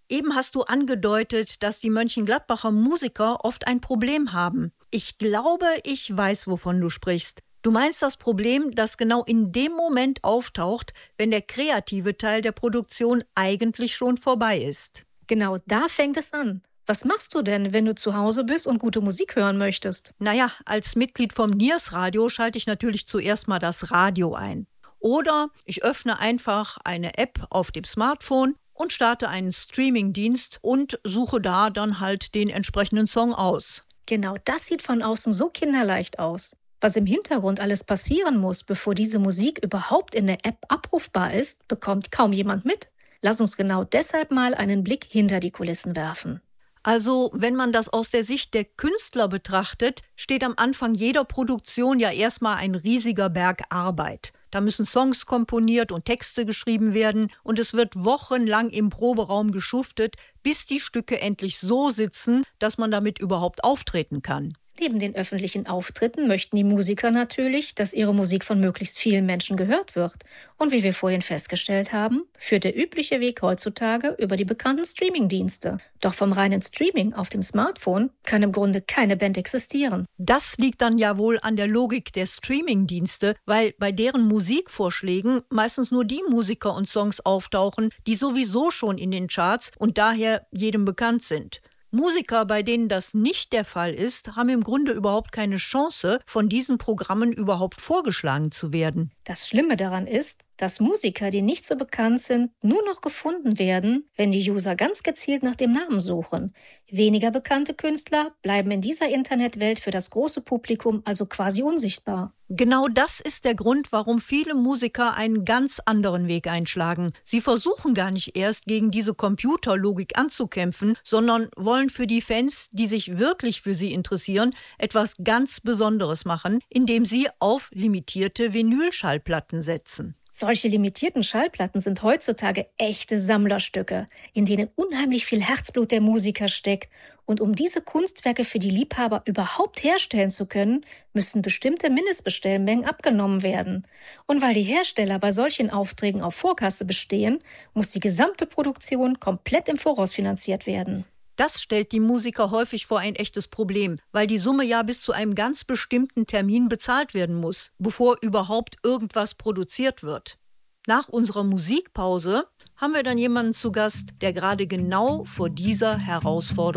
Eben hast du angedeutet, dass die Mönchengladbacher Musiker oft ein Problem haben. Ich glaube, ich weiß, wovon du sprichst. Du meinst das Problem, das genau in dem Moment auftaucht, wenn der kreative Teil der Produktion eigentlich schon vorbei ist. Genau da fängt es an. Was machst du denn, wenn du zu Hause bist und gute Musik hören möchtest? Naja, als Mitglied vom Niers Radio schalte ich natürlich zuerst mal das Radio ein. Oder ich öffne einfach eine App auf dem Smartphone und starte einen Streamingdienst und suche da dann halt den entsprechenden Song aus. Genau das sieht von außen so kinderleicht aus. Was im Hintergrund alles passieren muss, bevor diese Musik überhaupt in der App abrufbar ist, bekommt kaum jemand mit. Lass uns genau deshalb mal einen Blick hinter die Kulissen werfen. Also, wenn man das aus der Sicht der Künstler betrachtet, steht am Anfang jeder Produktion ja erstmal ein riesiger Berg Arbeit. Da müssen Songs komponiert und Texte geschrieben werden und es wird wochenlang im Proberaum geschuftet, bis die Stücke endlich so sitzen, dass man damit überhaupt auftreten kann. Neben den öffentlichen Auftritten möchten die Musiker natürlich, dass ihre Musik von möglichst vielen Menschen gehört wird. Und wie wir vorhin festgestellt haben, führt der übliche Weg heutzutage über die bekannten Streamingdienste. Doch vom reinen Streaming auf dem Smartphone kann im Grunde keine Band existieren. Das liegt dann ja wohl an der Logik der Streamingdienste, weil bei deren Musikvorschlägen meistens nur die Musiker und Songs auftauchen, die sowieso schon in den Charts und daher jedem bekannt sind. Musiker, bei denen das nicht der Fall ist, haben im Grunde überhaupt keine Chance, von diesen Programmen überhaupt vorgeschlagen zu werden. Das Schlimme daran ist, dass Musiker, die nicht so bekannt sind, nur noch gefunden werden, wenn die User ganz gezielt nach dem Namen suchen. Weniger bekannte Künstler bleiben in dieser Internetwelt für das große Publikum also quasi unsichtbar. Genau das ist der Grund, warum viele Musiker einen ganz anderen Weg einschlagen. Sie versuchen gar nicht erst gegen diese Computerlogik anzukämpfen, sondern wollen für die Fans, die sich wirklich für sie interessieren, etwas ganz Besonderes machen, indem sie auf limitierte Vinylschallplatten setzen. Solche limitierten Schallplatten sind heutzutage echte Sammlerstücke, in denen unheimlich viel Herzblut der Musiker steckt. Und um diese Kunstwerke für die Liebhaber überhaupt herstellen zu können, müssen bestimmte Mindestbestellmengen abgenommen werden. Und weil die Hersteller bei solchen Aufträgen auf Vorkasse bestehen, muss die gesamte Produktion komplett im Voraus finanziert werden. Das stellt die Musiker häufig vor ein echtes Problem, weil die Summe ja bis zu einem ganz bestimmten Termin bezahlt werden muss, bevor überhaupt irgendwas produziert wird. Nach unserer Musikpause haben wir dann jemanden zu Gast, der gerade genau vor dieser Herausforderung